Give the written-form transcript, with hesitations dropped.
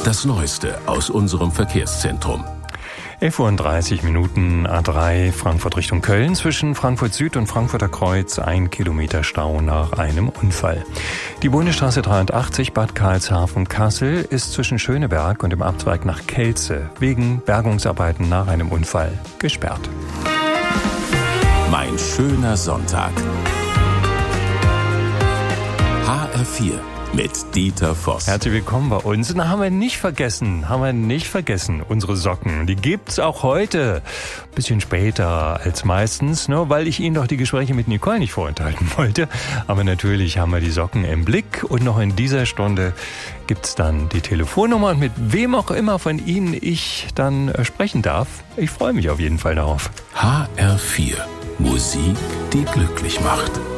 Das Neueste aus unserem Verkehrszentrum. 11:30 Uhr, A3 Frankfurt Richtung Köln. Zwischen Frankfurt Süd und Frankfurter Kreuz 1 Kilometer Stau nach einem Unfall. Die Bundesstraße 83 Bad Karlshafen-Kassel ist zwischen Schöneberg und dem Abzweig nach Kelze wegen Bergungsarbeiten nach einem Unfall gesperrt. Mein schöner Sonntag. HR4 mit Dieter Voss. Herzlich willkommen bei uns. Und haben wir nicht vergessen, unsere Socken. Die gibt's auch heute. Bisschen später als meistens, ne, weil ich Ihnen doch die Gespräche mit Nicole nicht vorenthalten wollte. Aber natürlich haben wir die Socken im Blick. Und noch in dieser Stunde gibt's dann die Telefonnummer. Und mit wem auch immer von Ihnen ich dann sprechen darf. Ich freue mich auf jeden Fall darauf. HR4. Musik, die glücklich macht.